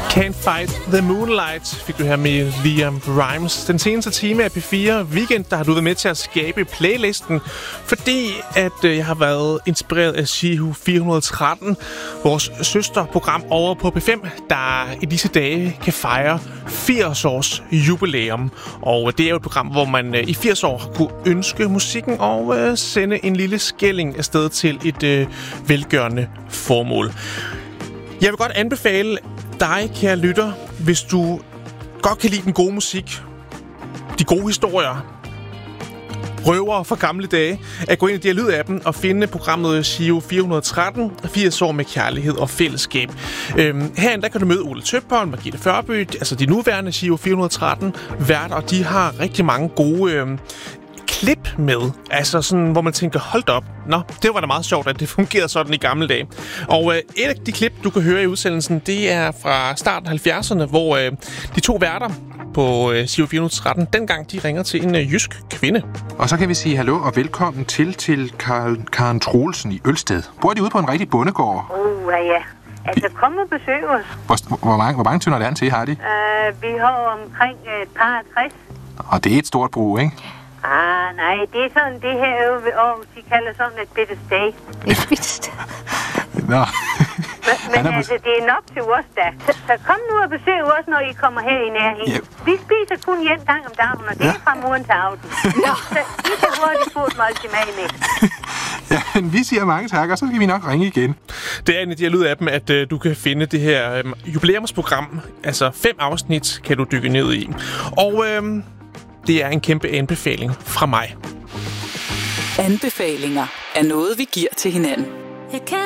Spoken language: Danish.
Can't Fight the Moonlight fik du her med Liam Rimes. Den seneste time af P4 Weekend, der har du været med til at skabe playlisten, fordi at jeg har været inspireret af Shihu 413, vores søsterprogram over på P5, der i disse dage kan fejre 80 års jubilæum. Og det er jo et program, hvor man i 80 år har kunne ønske musikken og sende en lille skilling afsted til et velgørende formål. Jeg vil godt anbefale dig, kære lytter, hvis du godt kan lide den gode musik, de gode historier, røvere fra gamle dage, at gå ind i de her lydappen og finde programmet Shihu 413, 80 år med kærlighed og fællesskab. Herinde der kan du møde Ole Tøpholm, Margrethe Førby, altså de nuværende Shihu 413 værter, og de har rigtig mange gode klip med, altså sådan, hvor man tænker, hold op, det var da meget sjovt, at det fungerede sådan i gamle dage. Og et af de klip, du kan høre i udsendelsen, det er fra starten af 70'erne, hvor de to værter på Shihu 413, dengang de ringer til en jysk kvinde. Og så kan vi sige hallo og velkommen til Karen Troelsen i Ølsted. Bor de ude på en rigtig bondegård? Ja. Altså, kom og besøg os. Hvor mange tønder land til har de? Vi har omkring et par 60. Og det er et stort brug, ikke? Nej, det er sådan, det her øve ved Aarhus, de kalder sådan et bitte sted. Et bitte sted. Nå. Men altså, det er nok til os, da. Så kom nu og besøg os, når I kommer her i nærheden. Yep. Vi spiser kun en gang om dagen, og det er fra morgen til aften. Så I kan hurtigt få et måltid mad med. Ja, men vi siger mange tak, og så kan vi nok ringe igen. Det er en af de her lydappen, at du kan finde det her jubilæumsprogram. Altså 5 afsnit kan du dykke ned i. Og det er en kæmpe anbefaling fra mig. Anbefalinger er noget, vi giver til hinanden.